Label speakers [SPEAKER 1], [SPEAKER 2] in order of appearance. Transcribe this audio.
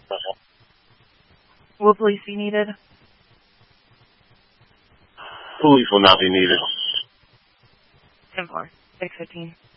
[SPEAKER 1] Will police be needed?
[SPEAKER 2] Police will not be needed.
[SPEAKER 1] 10-4, 615.